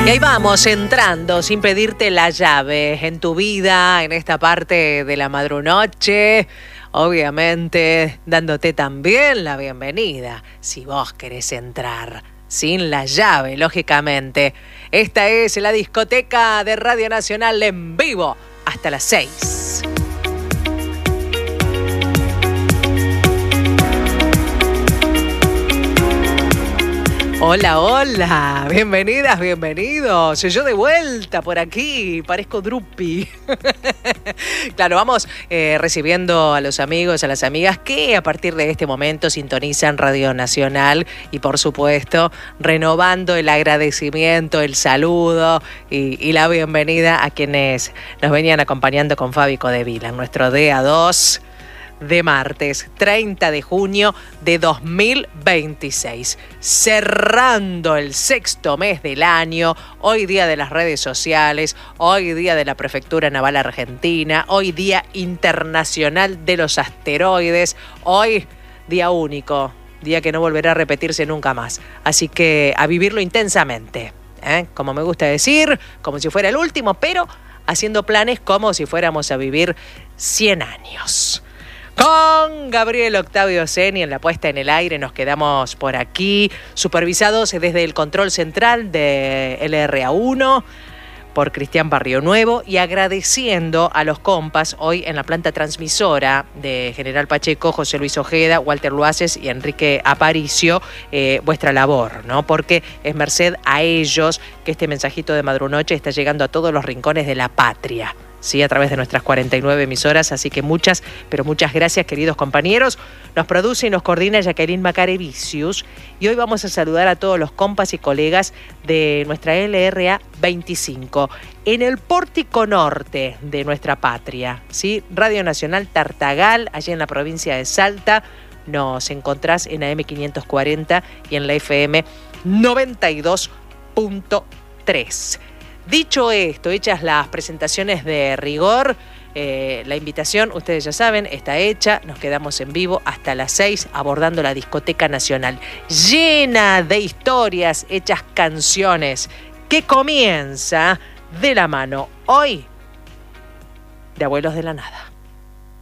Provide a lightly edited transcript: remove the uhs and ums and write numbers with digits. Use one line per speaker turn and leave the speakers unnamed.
Y ahí vamos, entrando sin pedirte la llave en tu vida, en esta parte de la madrunoche, obviamente dándote también la bienvenida, si vos querés entrar sin la llave, lógicamente. Esta es la discoteca de Radio Nacional en vivo hasta las 6. Hola, hola, bienvenidas, bienvenidos. Yo de vuelta por aquí, parezco Drupi. Claro, vamos recibiendo a los amigos, a las amigas que a partir de este momento sintonizan Radio Nacional y por supuesto renovando el agradecimiento, el saludo y la bienvenida a quienes nos venían acompañando con Fabi Codevila en nuestro DA2 de martes 30 de junio de 2026, cerrando el sexto mes del año, hoy día de las redes sociales, hoy día de la Prefectura Naval Argentina, hoy día internacional de los asteroides, hoy día único, día que no volverá a repetirse nunca más, así que a vivirlo intensamente, como me gusta decir, como si fuera el último, pero haciendo planes como si fuéramos a vivir 100 años. Con Gabriel Octavio Zeni en la puesta en el aire nos quedamos por aquí, supervisados desde el control central de LRA1 por Cristian Barrio Nuevo y agradeciendo a los compas hoy en la planta transmisora de General Pacheco, José Luis Ojeda, Walter Luaces y Enrique Aparicio, vuestra labor, ¿no? Porque es merced a ellos que este mensajito de Madrunoche está llegando a todos los rincones de la patria. Sí, a través de nuestras 49 emisoras, así que muchas, pero muchas gracias, queridos compañeros. Nos produce y nos coordina Jacqueline Macarevicius y hoy vamos a saludar a todos los compas y colegas de nuestra LRA 25 en el pórtico norte de nuestra patria, ¿sí? Radio Nacional Tartagal, allí en la provincia de Salta. Nos encontrás en AM 540 y en la FM 92.3. Dicho esto, hechas las presentaciones de rigor, la invitación, ustedes ya saben, está hecha. Nos quedamos en vivo hasta las 6 abordando la discoteca nacional, llena de historias, hechas canciones, que comienza de la mano hoy de Abuelos de la Nada.